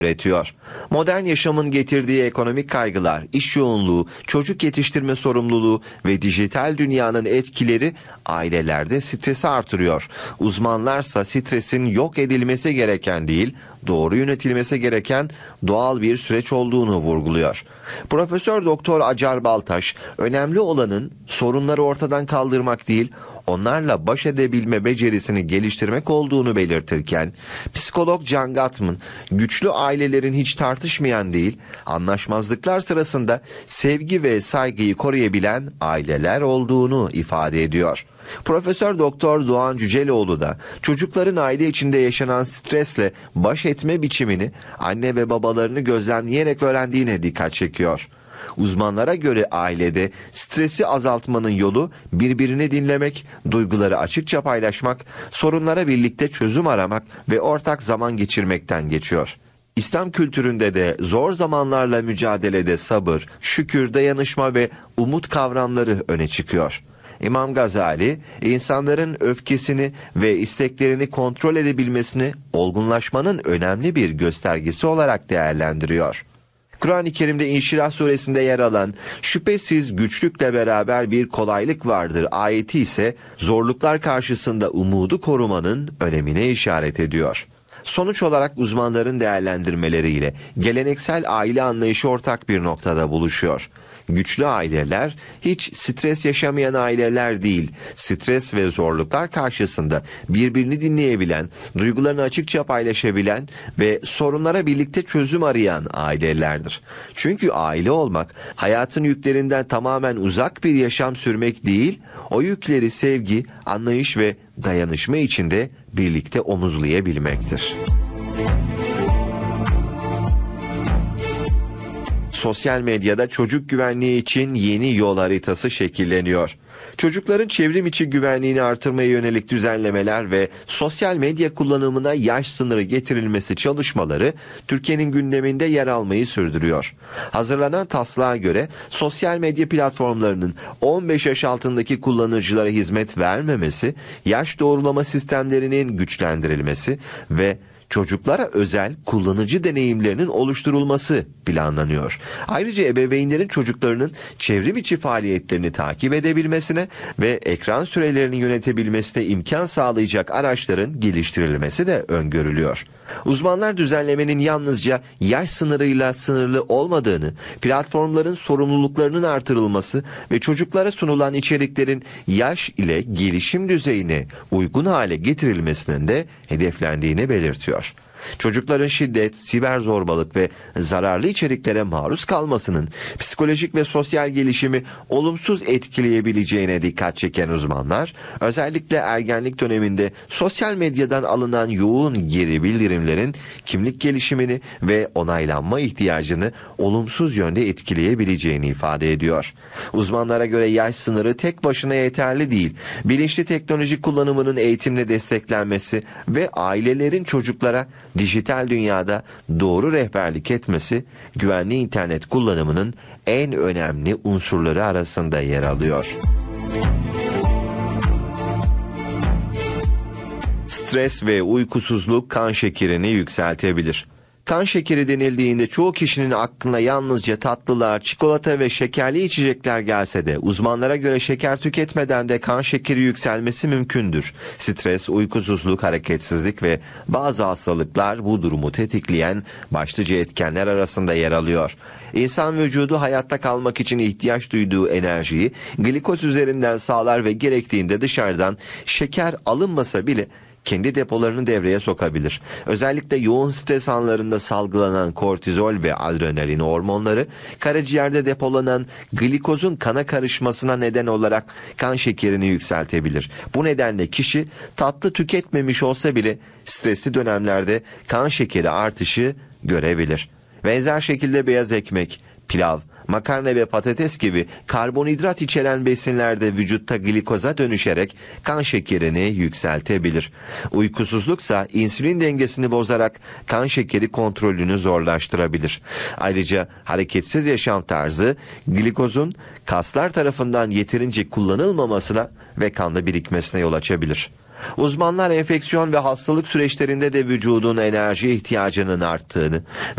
üretiyor. Modern yaşamın getirdiği ekonomik kaygılar, iş yoğunluğu, çocuk yetiştirme sorumluluğu ve dijital dünyanın etkileri ailelerde stresi artırıyor. Uzmanlarsa stresin yok edilmesi gereken değil, doğru yönetilmesi gereken doğal bir süreç olduğunu vurguluyor. Profesör Doktor Acar Baltaş, önemli olanın sorunları ortadan kaldırmak değil, onlarla baş edebilme becerisini geliştirmek olduğunu belirtirken, psikolog Can Gatman, güçlü ailelerin hiç tartışmayan değil, anlaşmazlıklar sırasında sevgi ve saygıyı koruyabilen aileler olduğunu ifade ediyor. Profesör Doktor Doğan Cüceloğlu da çocukların aile içinde yaşanan stresle baş etme biçimini anne ve babalarını gözlemleyerek öğrendiğine dikkat çekiyor. Uzmanlara göre ailede stresi azaltmanın yolu birbirini dinlemek, duyguları açıkça paylaşmak, sorunlara birlikte çözüm aramak ve ortak zaman geçirmekten geçiyor. İslam kültüründe de zor zamanlarla mücadelede sabır, şükür, dayanışma ve umut kavramları öne çıkıyor. İmam Gazali, insanların öfkesini ve isteklerini kontrol edebilmesini olgunlaşmanın önemli bir göstergesi olarak değerlendiriyor. Kur'an-ı Kerim'de İnşirah suresinde yer alan "Şüphesiz güçlükle beraber bir kolaylık vardır" ayeti ise zorluklar karşısında umudu korumanın önemine işaret ediyor. Sonuç olarak uzmanların değerlendirmeleriyle geleneksel aile anlayışı ortak bir noktada buluşuyor. Güçlü aileler hiç stres yaşamayan aileler değil, stres ve zorluklar karşısında birbirini dinleyebilen, duygularını açıkça paylaşabilen ve sorunlara birlikte çözüm arayan ailelerdir. Çünkü aile olmak, hayatın yüklerinden tamamen uzak bir yaşam sürmek değil, o yükleri sevgi, anlayış ve dayanışma içinde birlikte omuzlayabilmektir. Sosyal medyada çocuk güvenliği için yeni yol haritası şekilleniyor. Çocukların çevrim içi güvenliğini artırmaya yönelik düzenlemeler ve sosyal medya kullanımına yaş sınırı getirilmesi çalışmaları Türkiye'nin gündeminde yer almayı sürdürüyor. Hazırlanan taslağa göre sosyal medya platformlarının 15 yaş altındaki kullanıcılara hizmet vermemesi, yaş doğrulama sistemlerinin güçlendirilmesi ve çocuklara özel kullanıcı deneyimlerinin oluşturulması planlanıyor. Ayrıca ebeveynlerin çocuklarının çevrim içi faaliyetlerini takip edebilmesine ve ekran sürelerini yönetebilmesine imkan sağlayacak araçların geliştirilmesi de öngörülüyor. Uzmanlar düzenlemenin yalnızca yaş sınırıyla sınırlı olmadığını, platformların sorumluluklarının artırılması ve çocuklara sunulan içeriklerin yaş ile gelişim düzeyine uygun hale getirilmesinin de hedeflendiğini belirtiyor. Çocukların şiddet, siber zorbalık ve zararlı içeriklere maruz kalmasının psikolojik ve sosyal gelişimi olumsuz etkileyebileceğine dikkat çeken uzmanlar, özellikle ergenlik döneminde sosyal medyadan alınan yoğun geri bildirimlerin kimlik gelişimini ve onaylanma ihtiyacını olumsuz yönde etkileyebileceğini ifade ediyor. Uzmanlara göre yaş sınırı tek başına yeterli değil, bilinçli teknoloji kullanımının eğitimle desteklenmesi ve ailelerin çocuklara dijital dünyada doğru rehberlik etmesi, güvenli internet kullanımının en önemli unsurları arasında yer alıyor. Stres ve uykusuzluk kan şekerini yükseltebilir. Kan şekeri denildiğinde çoğu kişinin aklına yalnızca tatlılar, çikolata ve şekerli içecekler gelse de uzmanlara göre şeker tüketmeden de kan şekeri yükselmesi mümkündür. Stres, uykusuzluk, hareketsizlik ve bazı hastalıklar bu durumu tetikleyen başlıca etkenler arasında yer alıyor. İnsan vücudu hayatta kalmak için ihtiyaç duyduğu enerjiyi glikoz üzerinden sağlar ve gerektiğinde dışarıdan şeker alınmasa bile kendi depolarını devreye sokabilir. Özellikle yoğun stres anlarında salgılanan kortizol ve adrenalin hormonları karaciğerde depolanan glikozun kana karışmasına neden olarak kan şekerini yükseltebilir. Bu nedenle kişi tatlı tüketmemiş olsa bile stresli dönemlerde kan şekeri artışı görebilir. Benzer şekilde beyaz ekmek, pilav, makarna ve patates gibi karbonhidrat içeren besinlerde vücutta glikoza dönüşerek kan şekerini yükseltebilir. Uykusuzluksa insülin dengesini bozarak kan şekeri kontrolünü zorlaştırabilir. Ayrıca hareketsiz yaşam tarzı glikozun kaslar tarafından yeterince kullanılmamasına ve kanda birikmesine yol açabilir. Uzmanlar enfeksiyon ve hastalık süreçlerinde de vücudun enerji ihtiyacının arttığını